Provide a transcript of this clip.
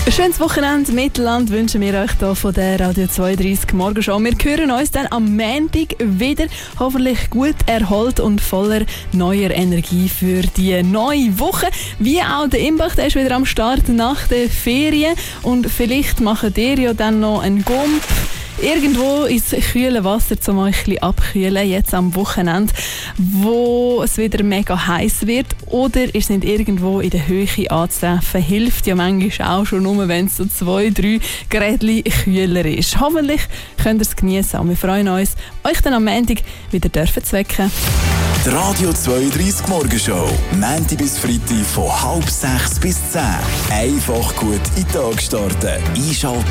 Ein schönes Wochenende Mittelland wünschen wir euch hier von der Radio 32 Morgenshow. Wir hören uns dann am Montag wieder, hoffentlich gut erholt und voller neuer Energie für die neue Woche. Wie auch der Imbach, der ist wieder am Start nach den Ferien und vielleicht macht ihr ja dann noch einen Gump irgendwo ins kühle Wasser, um euch ein bisschen abkühlen, jetzt am Wochenende, wo es wieder mega heiß wird. Oder ihr seid irgendwo in der Höhe anzutreffen. Hilft ja manchmal auch schon nur, wenn es so 2-3 Grad kühler ist. Hoffentlich könnt ihr es genießen. Und wir freuen uns, euch dann am Montag wieder zu wecken. Die Radio 32 Morgenshow. Montag bis Freitag von 5:30 bis 10. Einfach gut in den Tag starten. Einschalten